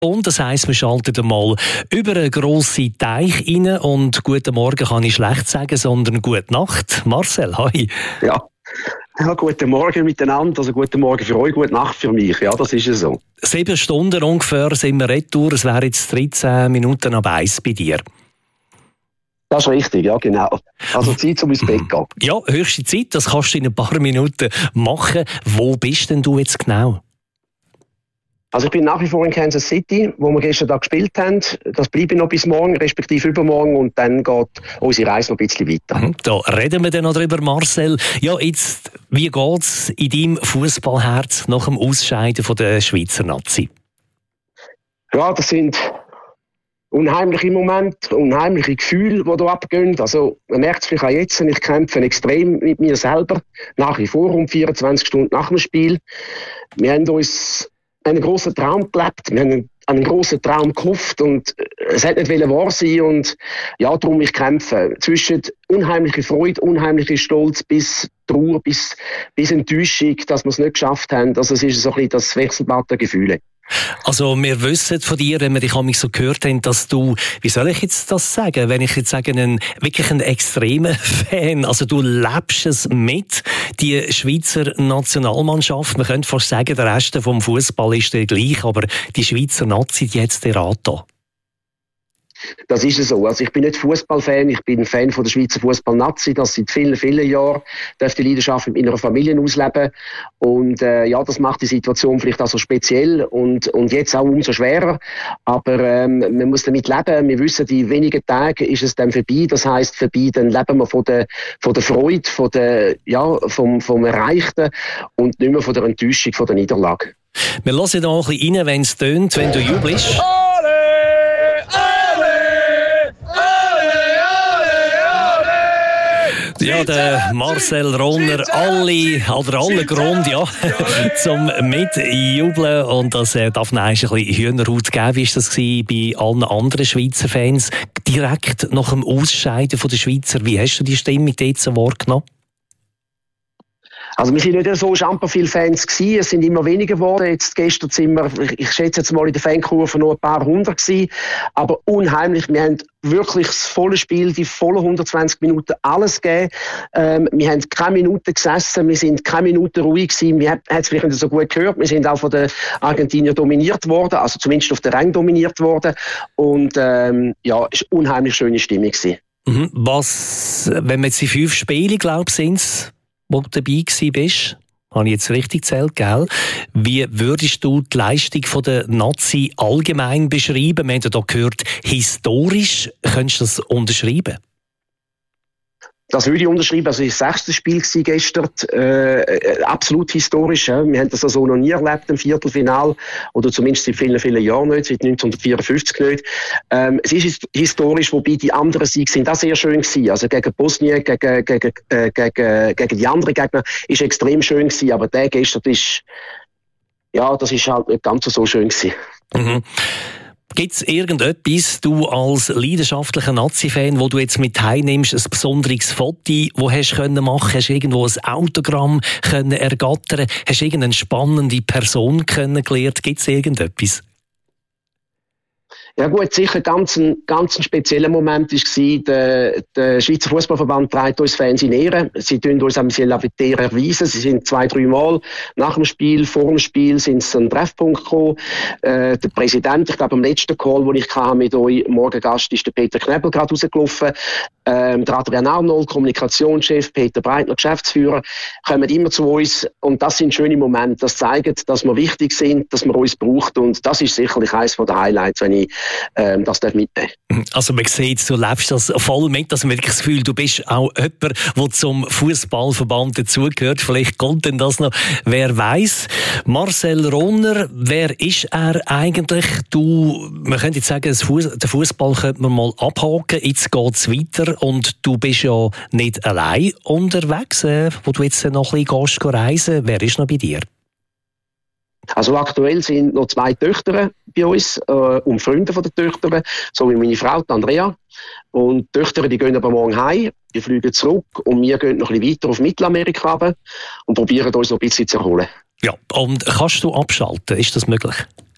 Und das heisst, wir schalten mal über einen grossen Teich rein und «Guten Morgen» kann ich schlecht sagen, sondern «Gute Nacht». Marcel, hi. Ja, guten Morgen miteinander, also guten Morgen für euch, gute Nacht für mich, ja, das ist ja so. 7 Stunden ungefähr sind wir retour, es wäre jetzt 13 Minuten ab 1 bei dir. Das ist richtig, ja genau. Also Zeit, um ins Bett zu gehen. Ja, höchste Zeit, das kannst du in ein paar Minuten machen. Wo bist denn du jetzt genau? Also ich bin nach wie vor in Kansas City, wo wir gestern Tag gespielt haben. Das bleibe ich noch bis morgen, respektive übermorgen, und dann geht unsere Reise noch ein bisschen weiter. Da reden wir dann noch drüber, Marcel. Ja, jetzt, wie geht's in deinem Fußballherz nach dem Ausscheiden von der Schweizer Nazi? Ja, das sind unheimliche Momente, unheimliche Gefühle, die hier abgehen. Also man merkt es vielleicht auch jetzt, ich kämpfe extrem mit mir selber, nach wie vor um 24 Stunden nach dem Spiel. Wir haben uns einen grossen Traum gelebt, wir haben einen grossen Traum gehofft und es hat nicht wahr sein und ja, darum ich kämpfe. Zwischen unheimlicher Freude, unheimlicher Stolz bis Trauer, bis Enttäuschung, dass wir es nicht geschafft haben. Also es ist so ein bisschen das Wechselbad der Gefühle. Also wir wissen von dir, wenn wir dich so gehört haben, dass du, wie soll ich jetzt das sagen, wenn ich jetzt sage, wirklich ein extremer Fan, also du lebst es mit, die Schweizer Nationalmannschaft, man könnte fast sagen, der Rest vom Fußball ist der gleich, aber die Schweizer Nazi, die jetzt der Rat da. Das ist es so. Also ich bin nicht Fußballfan, ich bin Fan von der Schweizer Fußball-Nazi. Das seit vielen, vielen Jahren. Ich darf die Leidenschaft mit meiner Familie ausleben. Und ja, das macht die Situation vielleicht auch so speziell und jetzt auch umso schwerer. Aber man muss damit leben. Wir wissen, in wenigen Tagen ist es dann vorbei. Das heisst, vorbei, dann leben wir von der Freude, vom Erreichten und nicht mehr von der Enttäuschung, von der Niederlage. Wir hören da ein bisschen rein, wenn es tönt, wenn du jubelst. Ja, der Marcel Ronner, alle Grund, ja, zum Mitjubeln. Und das darf noch ein bisschen Hühnerhaut geben. Wie war das bei allen anderen Schweizer Fans? Direkt nach dem Ausscheiden von der Schweizer, wie hast du die Stimmung dort wahrgenommen? Also wir sind nicht so schamper viele Fans gewesen. Es sind immer weniger geworden. Jetzt gestern sind wir, ich schätze jetzt mal in der Fankurve noch ein paar hundert gewesen. Aber unheimlich. Wir haben wirklich das volle Spiel, die vollen 120 Minuten alles gegeben. Wir haben keine Minute gesessen. Wir sind keine Minute ruhig gewesen. Wir haben es vielleicht nicht so gut gehört. Wir sind auch von den Argentiniern dominiert worden. Also zumindest auf den Rang dominiert worden. Und ja, es war eine unheimlich schöne Stimmung gewesen. Was, wenn wir jetzt die 5 Spiele, glaube ich, sind, wo du dabei bist, habe ich jetzt richtig gezählt, gell? Wie würdest du die Leistung der Nazi allgemein beschreiben? Wir haben ja da gehört, historisch. Könntest du das unterschreiben? Das würde ich unterschreiben. Also das 6. Spiel war gestern absolut historisch. Ja. Wir haben das also noch nie erlebt im Viertelfinal oder zumindest seit vielen, vielen Jahren nicht, seit 1954 nicht. Es ist historisch, wobei die anderen Siege sind auch sehr schön gewesen. Also gegen Bosnien, gegen die anderen Gegner ist extrem schön gewesen. Aber der gestern ist, ja, das ist halt nicht ganz so schön gewesen. Mhm. Gibt es irgendetwas, du als leidenschaftlicher Nazi-Fan, wo du jetzt mit heimnimmst, ein besonderes Foto, das hast du machen? Hast du irgendwo ein Autogramm können ergattern? Hast du irgendeine spannende Person kennengelernt? Gibt es irgendetwas? Ja gut, sicher ganz ein spezieller Moment war, der Schweizer Fußballverband trägt uns Fans in Ehren. Sie tun uns am Lavitier erweisen. Sie sind 2-3 Mal nach dem Spiel, vor dem Spiel sind sie an einen Treffpunkt gekommen. Der Präsident, ich glaube am letzten Call, den ich mit euch Morgengast, ist der Peter Knebel gerade rausgelaufen. Der Adrian Arnold, Kommunikationschef, Peter Breitner, Geschäftsführer, kommen immer zu uns und das sind schöne Momente. Das zeigt, dass wir wichtig sind, dass man uns braucht und das ist sicherlich eines der Highlights, wenn ich das mitnehmen. Also man sieht, du lebst das voll mit, dass man wirklich das Gefühl, du bist auch jemand, der zum Fußballverband dazugehört. Vielleicht kommt denn das noch, wer weiß. Marcel Ronner, wer ist er eigentlich? Man könnte jetzt sagen, den Fußball könnte man mal abhaken, jetzt geht es weiter und du bist ja nicht allein unterwegs, wo du jetzt noch ein bisschen reisen. Wer ist noch bei dir? Also aktuell sind noch 2 Töchter bei uns und Freunde von den Töchtern, so wie meine Frau, Andrea. Und die Töchter, die gehen aber morgen heim, die fliegen zurück und wir gehen noch ein bisschen weiter auf Mittelamerika und probieren uns noch ein bisschen zu erholen. Ja, und kannst du abschalten? Ist das möglich?